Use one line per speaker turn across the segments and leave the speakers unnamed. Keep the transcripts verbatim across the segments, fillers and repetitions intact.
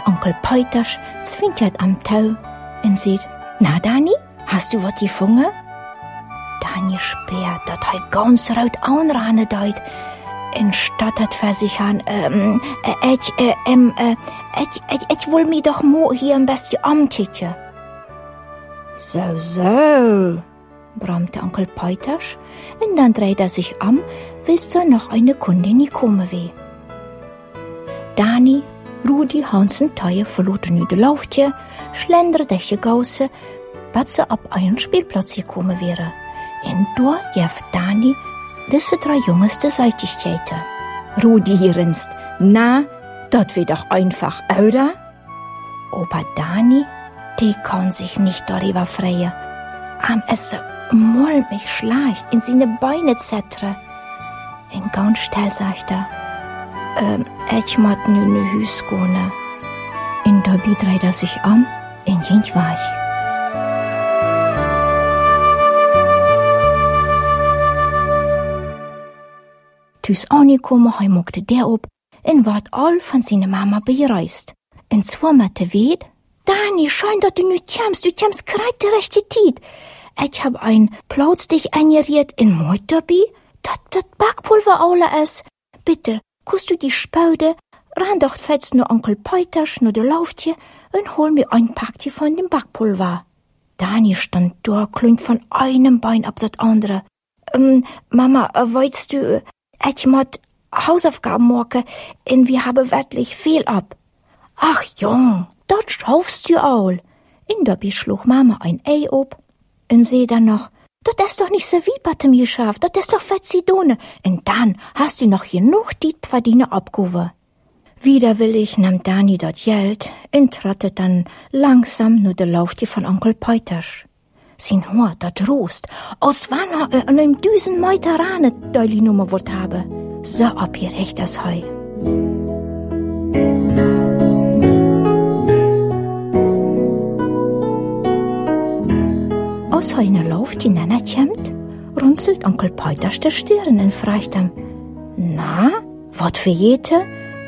Der Onkel Peuters zwinkert am Tau und sagt, na Dani, hast du was gefunden? Dani sperrt, dat er ganz rot anranen deut, und stottert für sich an, ähm, äh, ich, äh, ähm, äh, ich, ich, ich will mich doch mo hier ein bisschen amticken. So, so, brummt der Onkel Peuters, und dann dreht er sich um, willst du noch eine Kundin nicht kommen weh. Dani, Rudi, Hansen, Teie verloten nu de Laufje, schlendert durch die Gausse, bis sie ab einen Spielplatz gekommen wäre. Und da jeft Dani diese drei Jungs de Seitigkeiten. Rudi grinst, na, dat wird doch einfach, oder? Aber Dani, die kann sich nicht darüber freuen. Am es mulmig schleicht in seine Beine zettere. Und ganz still sagt er, ähm, ich muss nu ne Hüs gehen. Und dabei dreht er sich um und ging weg. Tüs angekommen, hei mochte der ob, und ward all von seiner Mama bereist. Und zwar mit der Weet, Dani, schein, dass du nicht kämst, du kämst greit die rechte Tiet. Ich hab ein Plauz dich eingeriert in Moitobi, dat dat Backpulver alle es. Bitte, kuss du die Spaude, ran doch fetz nur Onkel Peuters, nur der Lauftje, und hol mir ein Packti von dem Backpulver. Dani stand da, klünt von einem Bein ab das andere. Ähm, Mama, weißt du, ich mod Hausaufgaben machen, und wir haben wirklich viel ab. Ach Jung, dort schaufst du all. In der schlug Mama ein Ei ob, und seh dann noch, das ist doch nicht so wie bei mir geschafft, das ist doch Fetzidone. Und dann hast du noch genug die Verdiene abgehoben. Widerwillig nahm Dani das Geld und trottet dann langsam nur der Laufti von Onkel Peuters. Sin Haar, dat Rost, aus wann er an einem Düsen Meter Rane deuli Nummer wort habe. So abgerecht das Heu. Aus heiner Lauf die Nana kämmt, runzelt Onkel Peuters der Stirn und fragt ihm, na, wat für jete?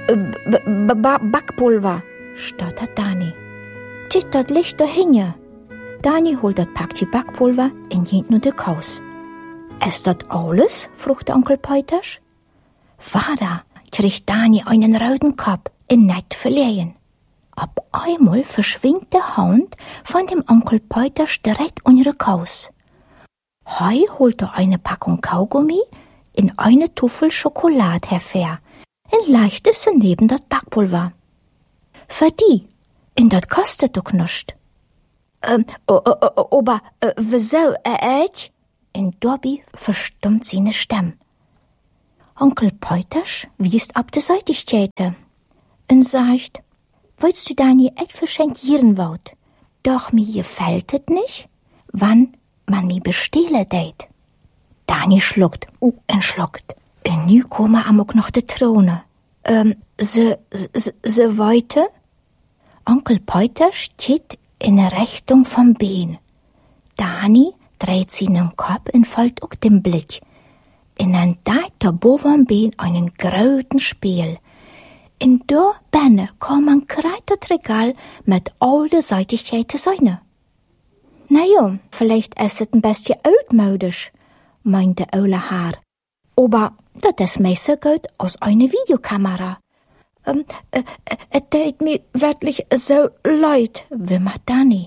Backpulver, stottert Dani. Tschit, dat Licht dahinja. Dani holt dat Packti Backpulver und geht nur de Kaus. Ist dat alles? fragt Onkel Peuters. Vater, kriegt Dani einen roten Kopf und nicht verlehen. Ab einmal verschwindet der Hand von dem Onkel Peuters direkt unter Kaus. Heu holt er eine Packung Kaugummi in eine Tuffel Schokolade hervor und legt es neben dat Backpulver. Für die, und dat kostet doch nischt. Ähm, aber, äh, wieso, äh, ich? In Dobby verstummt seine Stimme. Onkel Peuters wiest ab der Seitigkeiten und sagt, willst du deine etwas schenkieren wollt? Doch mir gefällt es nicht, wann man mir bestehlen deit. Dani schluckt und schluckt. Und nu kommen amok noch de Throne. Ähm, se, se, se weiter? Onkel Peuters steht in der Richtung vom Bein. Dani dreht seinen Kopf und folgt auch dem Blick. Und dann deit der boven Bein einen großen Spiel. Und da benne kam ein kreitet Regal mit all der Seitigkeiten seine. Na ja, vielleicht ist es ein bisschen altmodisch, meinte Olle Haar. Aber das ist mir so gut aus einer Videokamera. Ähm, äh, es tut mir wirklich so leid, wimmert Dani.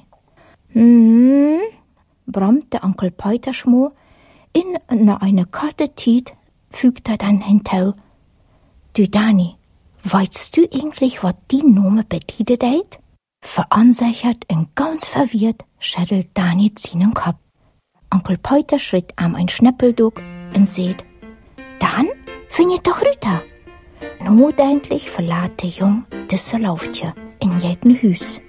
Hm, brummt der Onkel Peuters mo. In nach einer kurzen Zeit fügt er dann hinzu. Du Dani, weißt du eigentlich, was die Name bedeutet hat? Verunsichert und ganz verwirrt schüttelt Dani seinen Kopf. Onkel Peuters schritt am ein Schnäppeldug und seht, dann findet doch Rüter. Notendlich verlässt der Jung diese Lauftje in jedem Hüs.